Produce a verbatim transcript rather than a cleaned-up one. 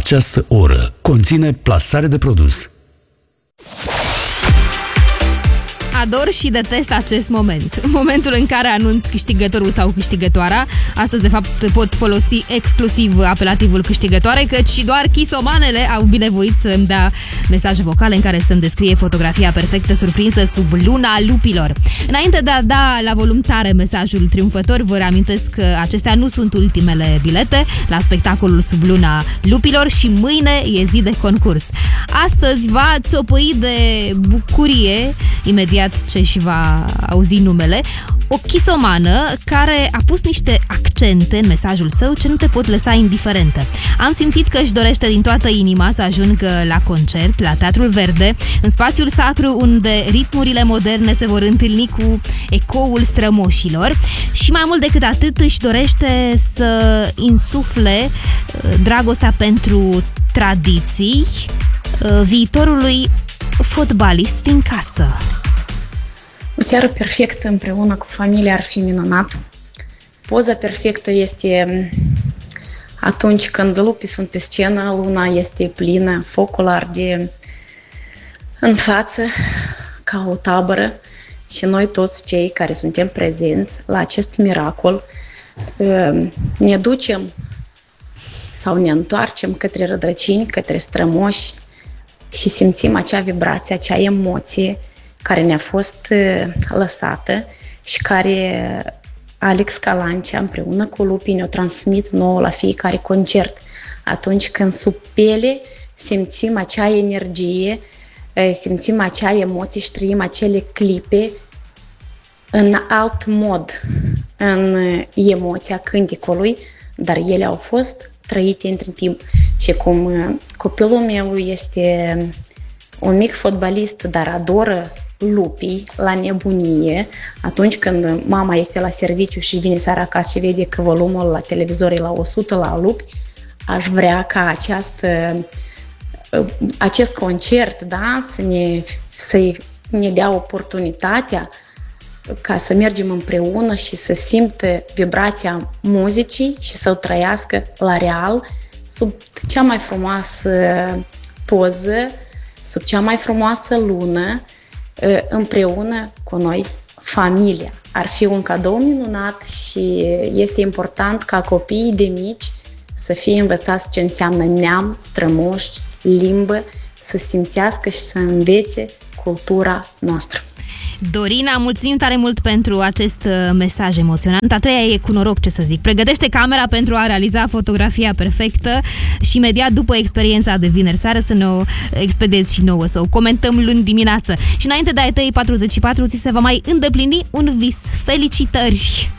Această oră conține plasare de produs. Ador și detest acest moment. Momentul în care anunț câștigătorul sau câștigătoarea. Astăzi, de fapt, pot folosi exclusiv apelativul câștigătoare, căci doar chisomanele au binevoit să-mi dea mesaje vocale în care să-mi descrie fotografia perfectă surprinsă sub luna lupilor. Înainte de a da la volum tare mesajul triumfător, vă reamintesc că acestea nu sunt ultimele bilete la spectacolul sub luna lupilor și mâine e zi de concurs. Astăzi va țopăi de bucurie imediat ce își va auzi numele, o chisomană care a pus niște accente în mesajul său ce nu te pot lăsa indiferentă. Am simțit că își dorește din toată inima să ajungă la concert, la Teatrul Verde, în spațiul sacru unde ritmurile moderne se vor întâlni cu ecoul strămoșilor și mai mult decât atât își dorește să insufle dragostea pentru tradiții viitorului fotbalist din casă. O seară perfectă împreună cu familia ar fi minunat. Poza perfectă este atunci când lupii sunt pe scenă, luna este plină, focul arde în față ca o tabără și noi toți cei care suntem prezenți la acest miracol ne ducem sau ne întoarcem către rădăcini, către strămoși și simțim acea vibrație, acea emoție care ne-a fost lăsată și care Alex Calancea împreună cu lupii ne-o transmit nouă la fiecare concert. Atunci când sub piele simțim acea energie, simțim acea emoție și trăim acele clipe în alt mod, în emoția cântecului, dar ele au fost trăite între timp. Și cum copilul meu este un mic fotbalist, dar adoră lupii la nebunie, atunci când mama este la serviciu și vine seara acasă și vede că volumul la televizor e la o sută la lupi, aș vrea ca această, acest concert, da, să ne, să ne dea oportunitatea ca să mergem împreună și să simtă vibrația muzicii și să o trăiască la real, sub cea mai frumoasă poză, sub cea mai frumoasă lună, împreună cu noi, familia. Ar fi un cadou minunat și este important ca copiii de mici să fie învățați ce înseamnă neam, strămoși, limbă, să simțească și să învețe cultura noastră. Dorina, mulțumim tare mult pentru acest mesaj emoționant. A treia e cu noroc, ce să zic. Pregătește camera pentru a realiza fotografia perfectă și imediat după experiența de vineri seară să ne o expedezi și nouă, să o comentăm luni dimineață. Și înainte de a E T I patruzeci și patru ți se va mai îndeplini un vis. Felicitări!